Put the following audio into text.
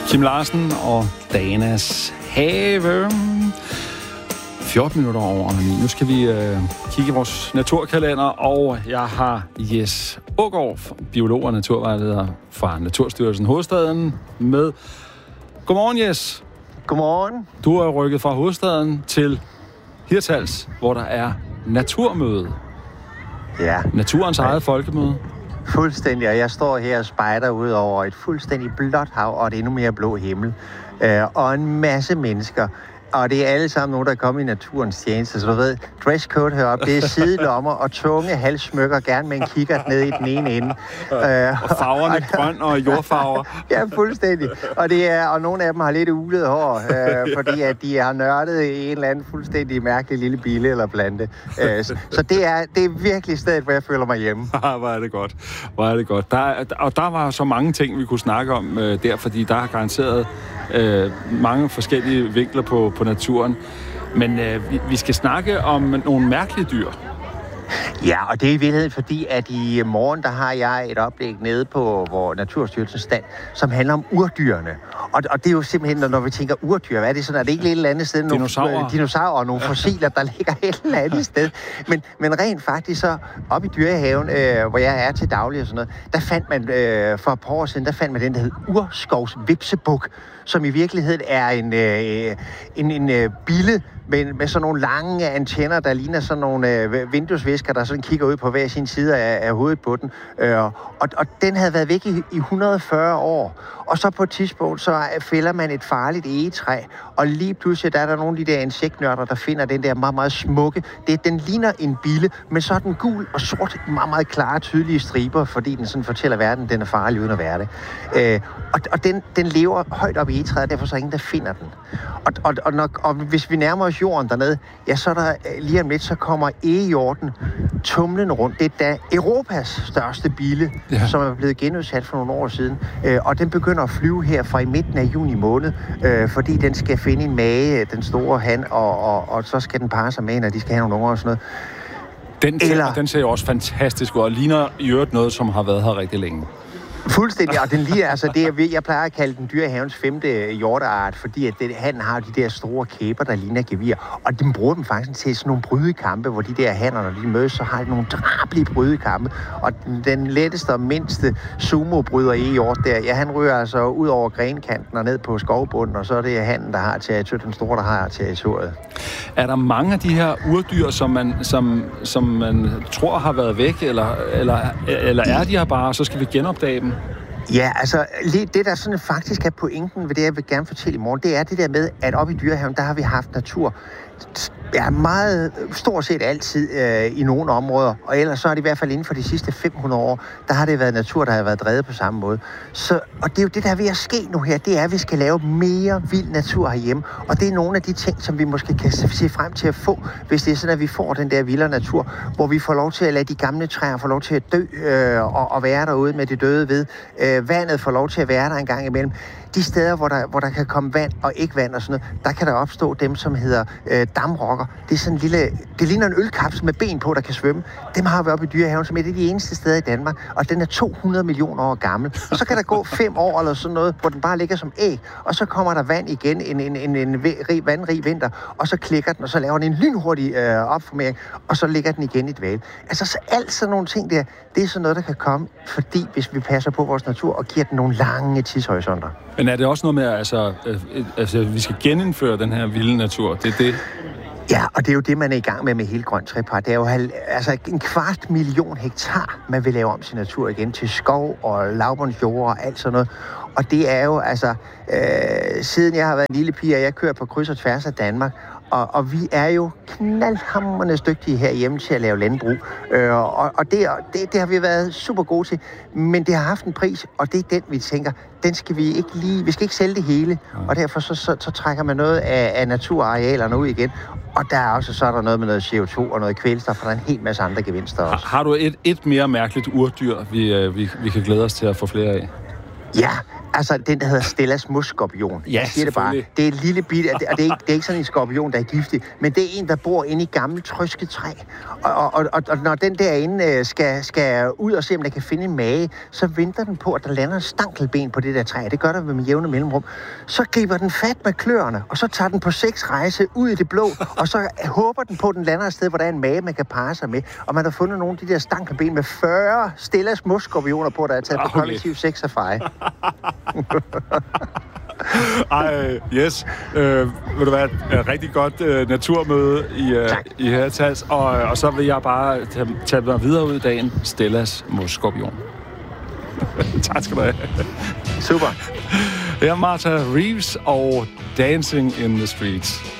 Kim Larsen og Danas have. 14 minutter over 9. Nu skal vi kigge i vores naturkalender, og jeg har Jes Aagaard, biolog og naturvejleder fra Naturstyrelsen Hovedstaden, med. Godmorgen, Jes. Godmorgen. Du er rykket fra Hovedstaden til Hirtshals, hvor der er naturmøde. Ja. Naturens eget folkemøde. Fuldstændig, og jeg står her og spejder ud over et fuldstændig blåt hav og et endnu mere blå himmel. Og en masse mennesker. Og det er alle sammen nogen, der er kommet i naturens tjeneste. Så du ved, dresscode heroppe, det er sidelommer og tunge halssmykker, gerne med en kikkert ned i den ene ende. Og farverne grøn og jordfarver. Ja, fuldstændig. Og nogle af dem har lidt ulet hår, fordi at de har nørdet i en eller anden fuldstændig mærkelig lille bille eller plante. Så det er virkelig stedet, hvor jeg føler mig hjemme. Hvor er det godt. Hvor er det godt. Der var så mange ting, vi kunne snakke om der, fordi der er garanteret mange forskellige vinkler på naturen. Men vi skal snakke om nogle mærkelige dyr. Ja, og det er i virkeligheden fordi, at i morgen, der har jeg et oplæg nede på vores Naturstyrelsens stand, som handler om urdyrene. Og det er jo simpelthen, når vi tænker urdyr, hvad er det sådan? Er det ikke et eller andet sted? Dinosaurer og nogle fossiler, der ligger et eller andet sted. Men rent faktisk så, op i Dyrehaven, hvor jeg er til daglig og sådan noget, der fandt man for et par år siden, der fandt man den, der hed urskovsvipsebuk, som i virkeligheden er en bille med sådan nogle lange antenner, der ligner sådan nogle vinduesvisker, der sådan kigger ud på hver sin side af hovedet på den. Og den havde været væk i 140 år. Og så på et tidspunkt, så fælder man et farligt egetræ, og lige pludselig, der er der nogle af de der insektnørder, der finder den der meget, meget smukke. Den ligner en bille, men så er den gul og sort, meget, meget klare, tydelige striber, fordi den sådan fortæller verden, den er farlig uden at være det. Og den lever højt op i egetræet, og derfor så er ingen, der finder den. Og hvis vi nærmer os jorden dernede, ja, så er der lige om lidt, så kommer egehjorten tumlen rundt. Det er da Europas største bille, ja, som er blevet genudsat for nogle år siden. Og den begynder at flyve her fra i midten af juni måned, fordi den skal finde en mage, den store han, og så skal den parre sig med, når de skal have nogle unger og sådan noget. Den ser jo også fantastisk ud, og ligner i øvrigt noget, som har været her rigtig længe. Fuldstændig, og den lige, altså jeg plejer at kalde den Dyrehavens 5. hjorteart, fordi at han har de der store kæber, der ligner gevir, og den bruger dem faktisk til sådan nogle brydekampe, hvor de der hanner, når de mødes, så har de nogle drabelige brydekampe, og den letteste og mindste sumo-bryder i hjort der, ja, han ryger altså ud over grenkanten og ned på skovbunden, og så er det hannen, der har territoriet, den store, der har territoriet. Er der mange af de her urdyr, som man tror har været væk, eller er de her bare, så skal vi genopdage dem? Ja, altså det, der sådan faktisk er pointen ved det, jeg vil gerne fortælle i morgen, det er det der med, at oppe i Dyrehaven, der har vi haft natur meget stort set altid i nogle områder, og ellers så er det i hvert fald inden for de sidste 500 år, der har det været natur, der har været drevet på samme måde. Og det er jo det, der er ved at ske nu her, det er, at vi skal lave mere vild natur herhjemme, og det er nogle af de ting, som vi måske kan se frem til at få, hvis det er sådan, at vi får den der vildere natur, hvor vi får lov til at lade de gamle træer få lov til at dø og være derude med det døde ved. Vandet får lov til at være der en gang imellem. De steder, hvor der kan komme vand og ikke vand og sådan noget, der kan der opstå dem, som hedder damrokker. Det er sådan en lille, det ligner en ølkapsel med ben på, der kan svømme. Dem har vi oppe i Dyrehaven, som er det de eneste steder i Danmark, og den er 200 millioner år gammel. Og så kan der gå 5 år eller sådan noget, hvor den bare ligger som æg, og så kommer der vand igen, en vandrig vinter, og så klikker den, og så laver den en lynhurtig opformering, og så ligger den igen i dvale. Altså så alt sådan nogle ting der, det er sådan noget, der kan komme, fordi hvis vi passer på vores natur og giver den nogle lange tidshorisonter. Men er det også noget med, at vi skal genindføre den her vilde natur? Det er det? Ja, og det er jo det, man er i gang med hele Grøn Trepart. Det er jo 250.000 hektar, man vil lave om sin natur igen til skov og lavbundsjord og alt sådan noget. Og det er jo siden jeg har været en lille pige, og jeg kører på kryds og tværs af Danmark, og vi er jo knaldhamrende dygtige herhjemme til at lave landbrug. Og det har vi været super gode til, men det har haft en pris, og det er den, vi tænker, den skal vi skal ikke sælge det hele, og derfor så trækker man noget af naturarealerne ud igen. Og der er også så er der noget med noget CO2 og noget kvælstof, for der er en hel masse andre gevinster også. Har du et mere mærkeligt urdyr, vi kan glæde os til at få flere af? Ja, Altså, den, der hedder Stellas musskorpion. Ja, siger det bare. Det er et lille bitte, og det er ikke sådan en skorpion, der er giftig, men det er en, der bor inde i gammelt trøsket træ. Og når den derinde skal ud og se, om der kan finde en mage, så venter den på, at der lander en stankelben på det der træ. Det gør der med jævne mellemrum. Så griber den fat med kløerne, og så tager den på sexrejse ud i det blå, og så håber den på, at den lander et sted, hvor der er en mage, man kan parre sig med. Og man har fundet nogle af de der stankelben med 40 Stellas musskorpioner på, der er taget på kollektiv sexsafari. Ej, yes. Vil du være et rigtig godt naturmøde i Hirtshals, og så vil jeg bare tage mig videre ud i dagen. Stellas musskorpion. Tak skal du have. Super. Det er Martha Reeves og Dancing in the Streets.